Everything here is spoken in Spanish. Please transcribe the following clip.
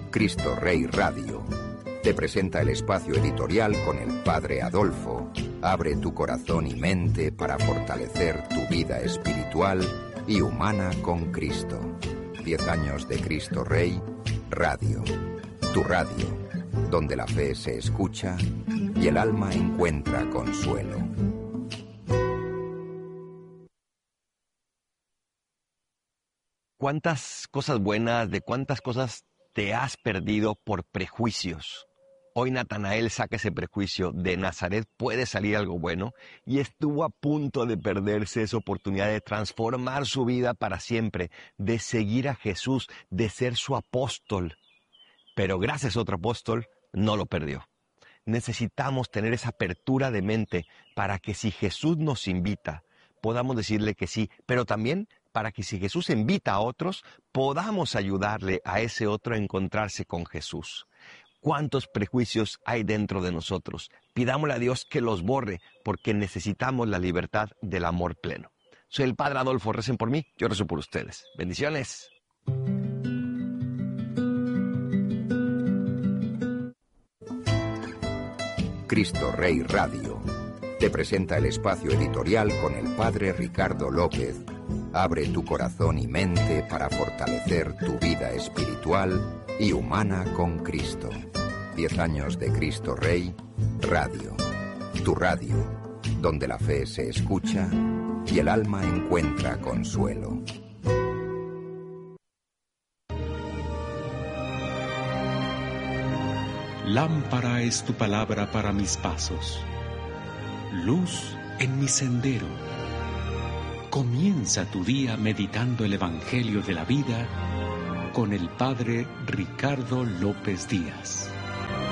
Cristo Rey Radio te presenta el espacio editorial con el Padre Adolfo. Abre tu corazón y mente para fortalecer tu vida espiritual y humana con Cristo. 10 años de Cristo Rey Radio. Tu radio, donde la fe se escucha y el alma encuentra consuelo. ¿Cuántas cosas buenas, de cuántas cosas te has perdido por prejuicios? Hoy Natanael saca ese prejuicio: de Nazaret puede salir algo bueno, y estuvo a punto de perderse esa oportunidad de transformar su vida para siempre, de seguir a Jesús, de ser su apóstol. Pero gracias a otro apóstol no lo perdió. Necesitamos tener esa apertura de mente para que si Jesús nos invita, podamos decirle que sí, pero también para que si Jesús invita a otros, podamos ayudarle a ese otro a encontrarse con Jesús. ¿Cuántos prejuicios hay dentro de nosotros? Pidámosle a Dios que los borre, porque necesitamos la libertad del amor pleno. Soy el Padre Adolfo, recen por mí, yo rezo por ustedes. Bendiciones. Cristo Rey Radio te presenta el espacio editorial con el Padre Ricardo López. Abre tu corazón y mente para fortalecer tu vida espiritual y humana con Cristo. 10 años de Cristo Rey Radio. Tu radio, donde la fe se escucha y el alma encuentra consuelo. Lámpara es tu palabra para mis pasos, luz en mi sendero. Comienza tu día meditando el Evangelio de la vida con el Padre Ricardo López Díaz.